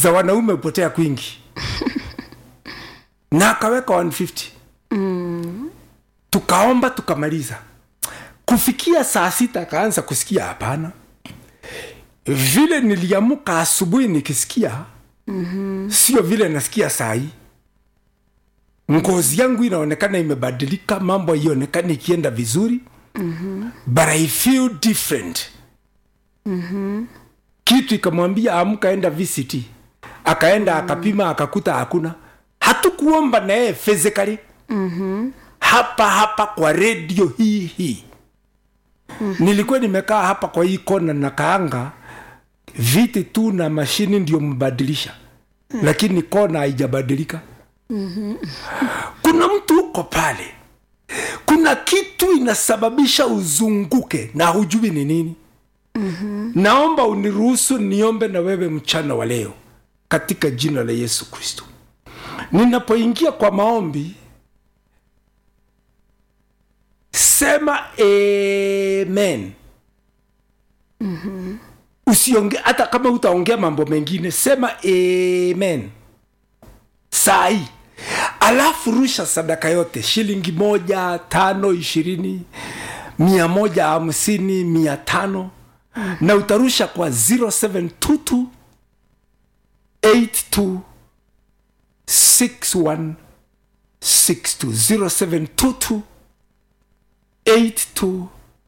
za wanaume upotea kwingi. Na akaweka 150. Tukaomba tukamaliza. Kufikia saa 6 akaanza kusikia hapana. Vile niliamuka asubuhi nikisikia, sio vile nasikia saa hii. Ngozi yangu inaonekana imebadilika, mambo haionekani ikienda vizuri. But I feel different. Kitu ikamwambia amka enda VCT. Akaenda akapima akakuta hakuna. Hatukuomba na yeye physically. Hapa kwa radio hii. Nilikuwa nimekaa hapa kwa hii kona na kaanga viti tu na mashini ndio mbadilisha. Lakini kona haijabadilika. Kuna mtu uko pale. Kuna kitu inasababisha uzunguke na hujui ni nini. Naomba uniruhusu niombe na wewe mchana wa leo katika jina la Yesu Kristo. Ninapoingia kwa maombi, sema amen. Usiongee, hata kama utaongea mambo mengine, sema amen. Sai. Alafu rusha sadaka yote, shilingi 1, 5, 20, 150, 500. Na utarusha kwa 0722 82 61 62 0722 82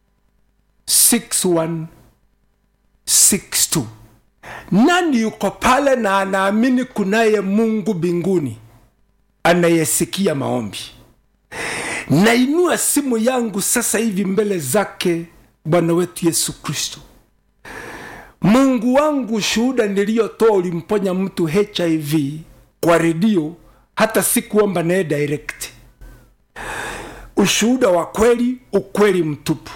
61 62. Nani yuko pale na anaamini kunaye Mungu mbinguni anayesikia maombi? Nainua simu yangu sasa hivi mbele zake Bwana wetu Yesu Kristo. Mungu wangu, shuhuda niliyotoa ulimponya mtu HIV kwa redio, hata sikuomba naye direct. Ushuhuda wa kweli, ukweli mtupu.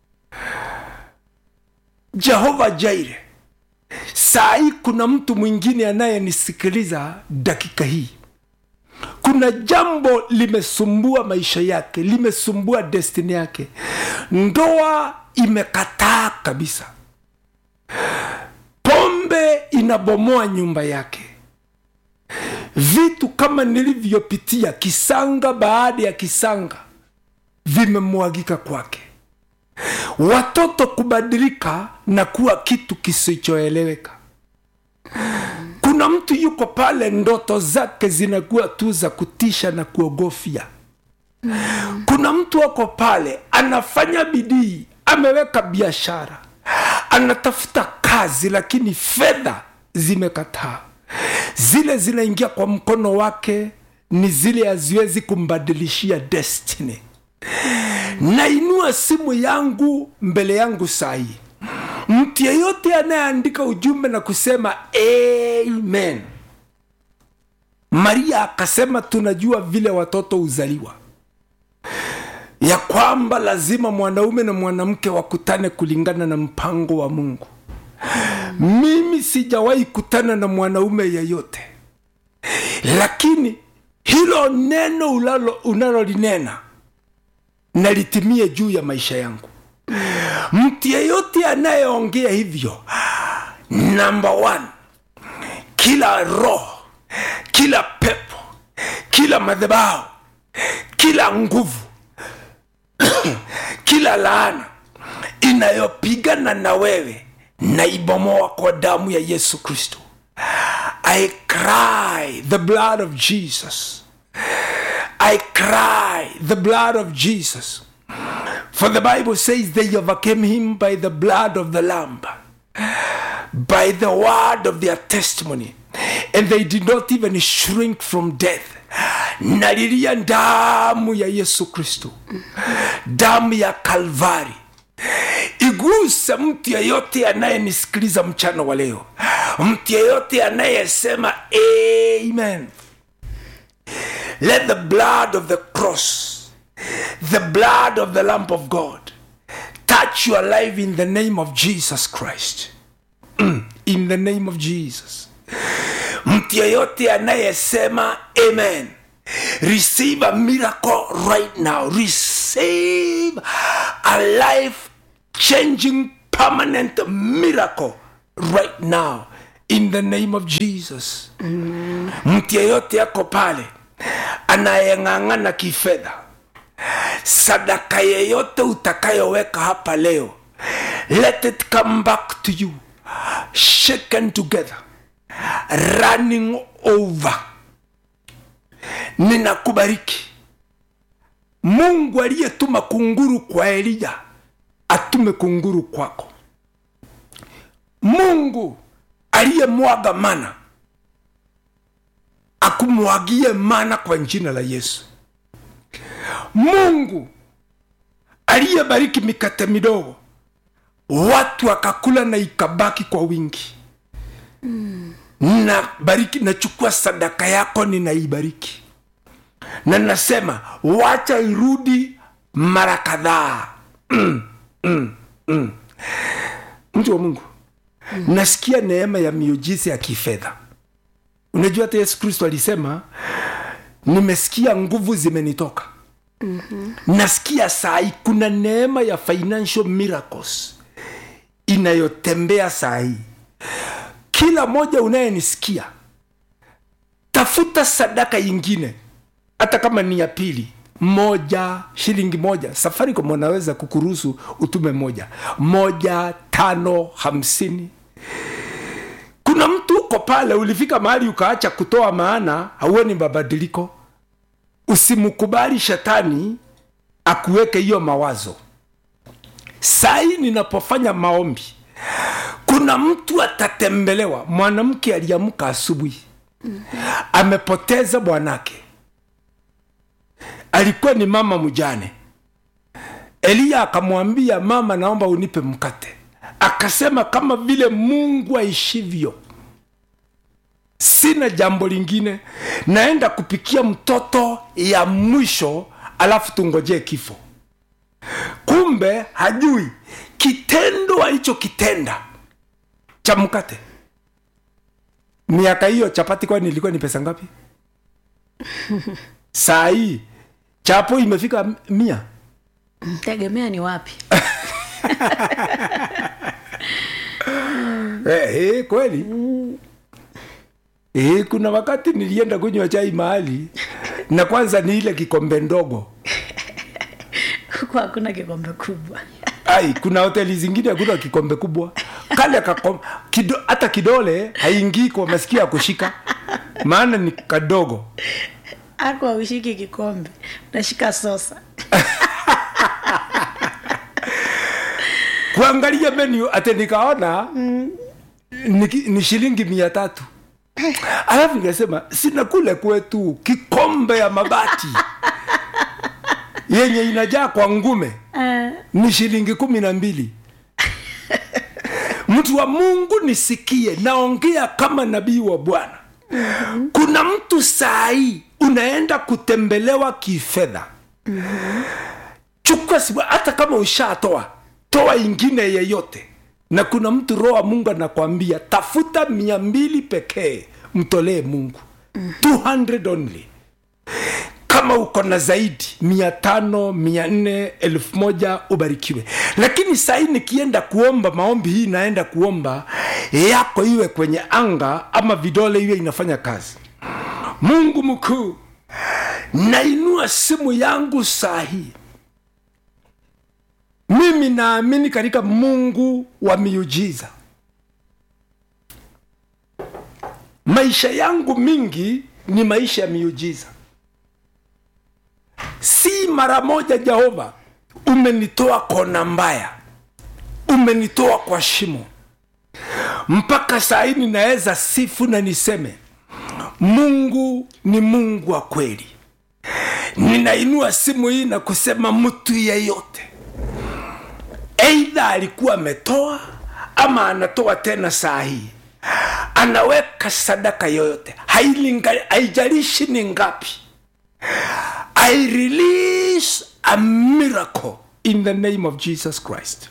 Jehova Jaire, saa hii kuna mtu mwingine anayenisikiliza dakika hii. Kuna jambo limesumbua maisha yake, limesumbua destiny yake. Ndoa imekataa kabisa. Pombe inabomoa nyumba yake. Vitu kama nilivyopitia kisanga baada ya kisanga vimemwagika kwake. Watoto kubadilika na kuwa kitu kisichoeleweka. Kuna mtu yuko pale, ndoto zake zinakuwa tu za kutisha na kuogofya. Kuna mtu wako pale anafanya bidii, ameweka biashara, anatafuta kazi, lakini fedha zimekataa. Zile zinaingia kwa mkono wake ni zile haziwezi kumbadilishia destiny. Nainua simu yangu mbele yangu sahi. Mtu yeyote anayeandika ujumbe na kusema amen. Maria akasema tunajua vile watoto uzaliwa, ya kwamba lazima mwanaume na mwanamke wakutane kulingana na mpango wa Mungu. Mimi sijawahi kutana na mwanaume yeyote, lakini hilo neno unalolinena na litimie juu ya maisha yangu. Mtu yeyote anayeongea hivyo, number 1, kila roho, kila pepo, kila madhabahu, kila nguvu, kila laana inayopigana na wewe, na ibomoa kwa damu ya Yesu Kristo. I cry the blood of Jesus. I cry the blood of Jesus. For the Bible says they overcame him by the blood of the Lamb, by the word of their testimony, and they did not even shrink from death. Nalilia damu ya Yesu Kristo, damu ya Kalvari iguse mtu yeyote anayenisikiliza mchana wa leo, mtu yeyote anayesema amen. Let the blood of the cross, the blood of the Lamb of God, touch your life in the name of Jesus Christ. In the name of Jesus. Mtu yeyote anayesema amen, receive a miracle right now. Receive a life changing permanent miracle right now in the name of Jesus. Mtu yeyote yako pale anayeng'ang'ana kifedha, sadaka yeyote utakayoweka hapa leo, let it come back to you shaken together, running over. Ninakubariki. Mungu aliyetuma kunguru kwa Elia atume kunguru kwako. Mungu aliyemwaga mana akumwagie mana kwa jina la Yesu. Mungu aliyebariki mikate midogo watu wakakula na ikabaki kwa wingi, na bariki, nachukua sadaka yako ninaibariki, na nasema wacha irudi mara kadhaa. Mtu wa Mungu, nasikia neema ya miujiza ya kifedha. Unajua hata Yesu Kristo alisema nimesikia nguvu zimenitoka. Nasikia saa kuna neema ya financial miracles inayotembea saa hii. Kila moja unayenisikia, tafuta sadaka ingine, hata kama ni ya pili, moja, shilingi moja. Safaricom wanaweza kukuruhusu utume moja, 5, 50. Kuna mtu uko pale ulifika mahali ukaacha kutoa, maana hauoni mabadiliko. Usimkubali shetani akuweke hiyo mawazo. Sai ninapofanya maombi, kuna mtu atatembelewa. Mwanamke aliamka asubuhi, amepoteza bwanake, alikuwa ni mama mjane. Elia akamwambia, mama, naomba unipe mkate. Akasema, kama vile Mungu aishivyo, sina jambo lingine, naenda kupikia mtoto ya mwisho, alafu tungojee kifo. Kumbe hajui kitendo alichokitenda cha mkate. Miaka hiyo chapati kwa nilikuwa ni pesa ngapi? Saa hii chapo imefika 100. Tegemea ni wapi. Kweli. Kuna wakati nilienda kunywa chai mahali, na kwanza ni ile kikombe ndogo. Kwa hakuna kikombe kubwa. Kuna hoteli zingine hakuna kikombe kubwa. Kale hata kidole haingii kwa masikio ya kushika, maana ni kadogo. Ako ushiki kikombe, unashika sosa. Kuangalia menu ate nikaona ni shilingi 300. Alafu nikasema sina kule kwetu kikombe ya mabati yenye inajaa kwa ngume ni shilingi 12. Mtu wa Mungu nisikie, naongea kama nabii wa Bwana. Kuna mtu sahi unaenda kutembelewa kifedha. Chukua simu, hata kama ushatoa, toa ingine yeyote. Na kuna mtu roho wa Mungu anakuambia tafuta 200 pekee, mtolee Mungu. 200 only. Kama uko na zaidi 500, 400, 1000, ubarikiwe. Lakini sasa nikienda kuomba maombi hii, naenda kuomba yako iwe kwenye anga ama vidole iwe inafanya kazi. Mungu mkuu, nainua simu yangu saa hii. Mimi naamini katika Mungu wa miujiza. Maisha yangu mingi ni maisha ya miujiza. Si mara moja Jehova umenitoa kona mbaya, umenitoa kwa shimo. Mpaka saa hii ninaweza sifu na niseme Mungu ni Mungu wa kweli. Ninainua simu hii na kusema mtu yeyote, aidha alikuwa ametoa ama anatoa tena saa hii, anaweka sadaka yoyote, haijalishi ni ngapi, I release a miracle in the name of Jesus Christ.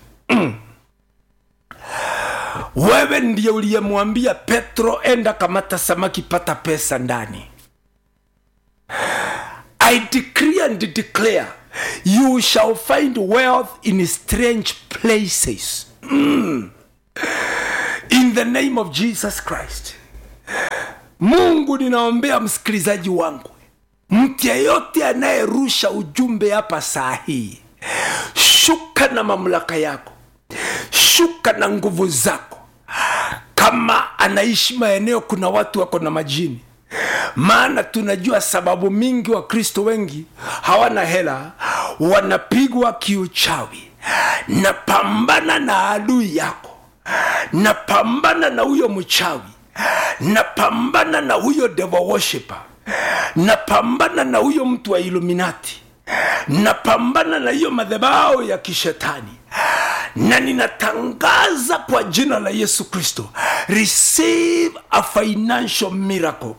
Wewe ndiye uliyemwambia Petro, enda kamata samaki, pata pesa ndani. I decree and declare, you shall find wealth in strange places. In In the name of Jesus Christ. Mungu, ninaombea msikilizaji wangu, mtu yeyote anayerusha ujumbe hapa saa hii, shuka na mamlaka yako, shuka na nguvu zako. Kama anaishi maeneo kuna watu wako na majini, maana tunajua sababu mingi wa Kristo wengi hawana hela, wanapigwa kiuchawi. Napambana na adui yako, napambana na huyo mchawi, napambana na huyo devil worshipper, napambana na huyo mtu wa Illuminati, napambana na hiyo madhabahu ya kishetani, na ninatangaza kwa jina la Yesu Kristo, receive a financial miracle.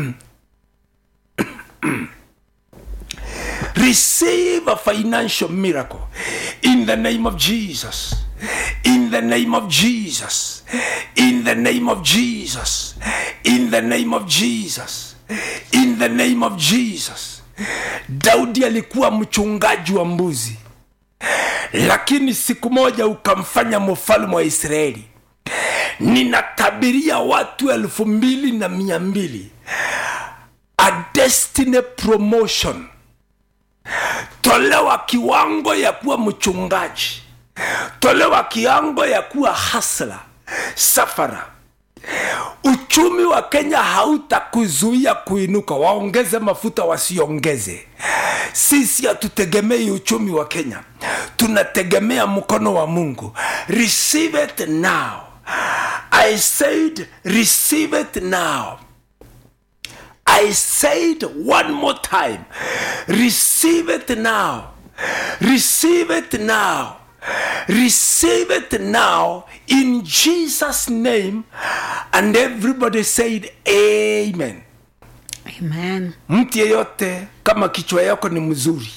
Receive a financial miracle in the name of Jesus. In the name of Jesus. In the name of Jesus. In the name of Jesus. In the name of Jesus. Daudi alikuwa mchungaji wa mbuzi, lakini siku moja ukamfanya mfalme wa Israeli. Ninatabiria watu 2,200 a destiny promotion. Tolewa kiwango ya kuwa mchungaji, tolewa kiwango ya kuwa hasla, safara. Uchumi wa Kenya hautakuzuia kuinuka, waongeze mafuta wasiongeze. Sisi hatutegemei uchumi wa Kenya, tunategemea mkono wa Mungu. Receive it now. I said receive it now. I said one more time, receive it now. Receive it now. Receive it now in Jesus' name. And everybody said amen. Amen. Mtu yeyote kama kichwa yako ni mzuri.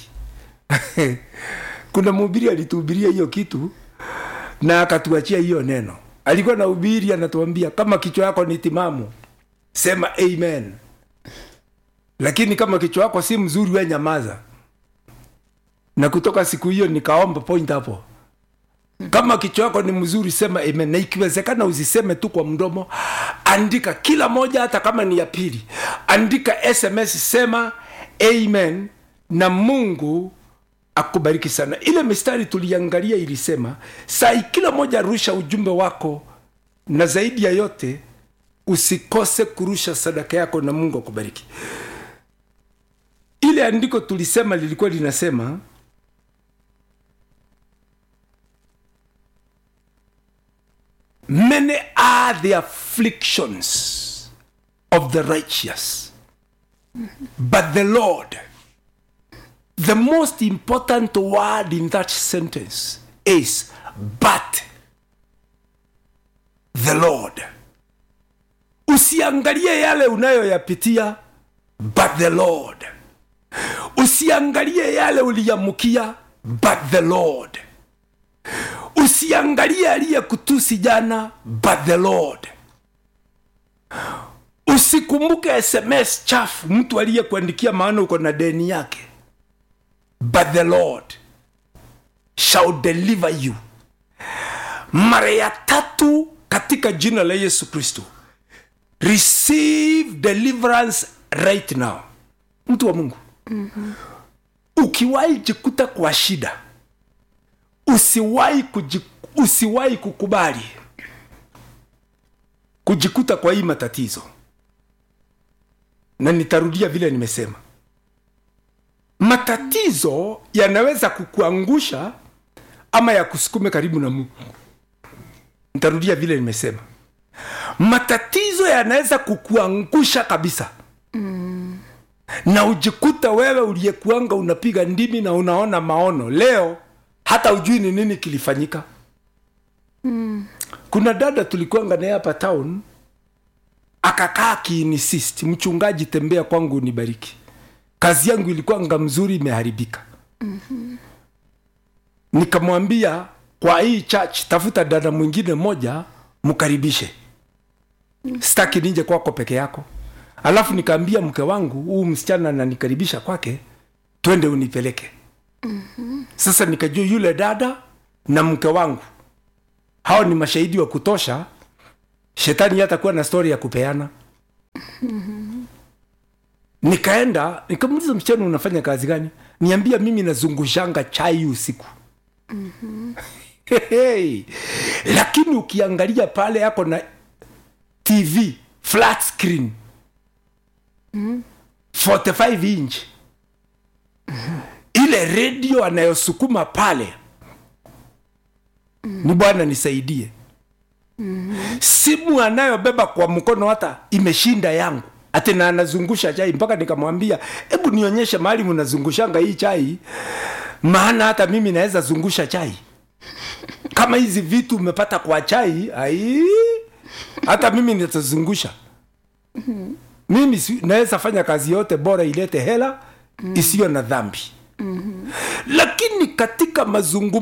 Kuna mhubiri alituhubiria hiyo kitu na akatuachia hiyo neno. Alikuwa na hubiri anatuambia kama kichwa yako ni timamu, sema amen. Lakini kama kichwa yako si mzuri, wewe nyamaza. Na kutoka siku hiyo nikaomba point hapo. Kama kichwa yako ni mzuri, sema amen. Na ikiwezekana usiseme tu kwa mdomo, andika kila moja, hata kama ni ya pili. Andika SMS, sema amen, na Mungu akubariki sana. Ile mistari tuliangalia ilisema, saa kila moja rusha ujumbe wako, na zaidi ya yote usikose kurusha sadaka yako na Mungu akubariki. Ile andiko tulisema lilikuwa linasema, many are the afflictions of the righteous, but the Lord, the most important word in that sentence is but the Lord. Usiangalie yale unayoyapitia, but the Lord. Usiangalie yale uliyamukia, but the Lord. Usiangalie aliyekutusi jana, but the Lord. Usikumbuke SMS chafu mtu aliyekuandikia maana uko na deni yake, but the Lord shall deliver you. Mara ya 3 katika jina la Yesu Kristo. Receive deliverance right now. Mtu wa Mungu. Ukiwahi jikuta kwa shida, usiwahi kukubali kujikuta kwa hii matatizo. Na nitarudia vile nimesema. Matatizo yanaweza kukuangusha ama ya kusukume karibu na Mungu. Nitarudia vile nimesema. Matatizo yanaweza kukuangusha kabisa. Na ujikuta wewe uliyekuanga unapiga ndimi na unaona maono. Leo hata ujui ni nini kilifanyika. Kuna dada tulikuanga naye hapa town, akakaa kiinsist, mchungaji tembea kwangu unibariki. Kazi yangu ilikuwa mzuri, imeharibika. Nikamwambia kwa hii church tafuta dada mwingine moja mkaribishe. Sitaki ninje kwako peke yako. Alafu nikaambia mke wangu, huu msichana ananikaribisha kwake, twende unipeleke. Sasa nikajua yule dada na mke wangu hao ni mashahidi wa kutosha shetani hatakuwa na story ya kupeana. Nikaenda nikamuuliza, msichana unafanya kazi gani? Niambia, mimi nazungushanga chai usiku. Hey. Lakini ukiangalia pale yako na TV flat screen 45 inch, ile radio anayosukuma pale ni Bwana nisaidie. Simu anayobeba kwa mkono hata imeshinda yangu, ati na anazungusha chai. Mpaka nikamwambia, hebu nionyeshe mahali mnazungushanga hii chai, maana hata mimi naweza zungusha chai. Kama hizi vitu umepata kwa chai, hata mimi nitazungusha. Mimi naweza fanya kazi yote, bora ilete hela isiyo na dhambi. Lakini katika mazungumzo